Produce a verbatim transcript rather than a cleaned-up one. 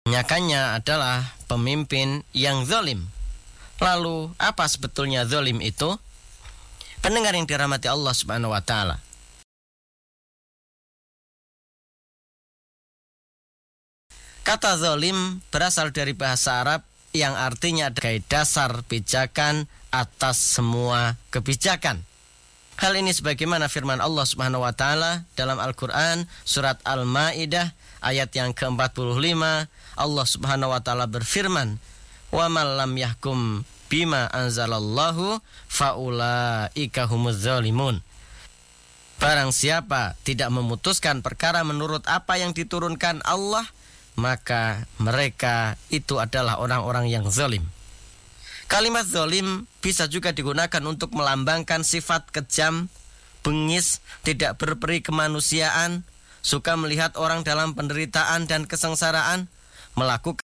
Kebanyakannya adalah pemimpin yang zalim. Lalu apa sebetulnya zalim itu? Pendengar yang dirahmati Allah Subhanahu wa taala, kata zalim berasal dari bahasa Arab yang artinya sebagai dasar pijakan atas semua kebijakan. Hal ini sebagaimana firman Allah Subhanahu wa taala dalam Al-Qur'an surat Al-Maidah ayat yang ke empat puluh lima. Allah Subhanahu wa taala berfirman, "Wa man lam yahkum bima anzalallahu faulaika humuz zalimun." Barang siapa tidak memutuskan perkara menurut apa yang diturunkan Allah, maka mereka itu adalah orang-orang yang zalim. Kalimat zalim bisa juga digunakan untuk melambangkan sifat kejam, bengis, tidak berperi kemanusiaan, suka melihat orang dalam penderitaan dan kesengsaraan, melakukan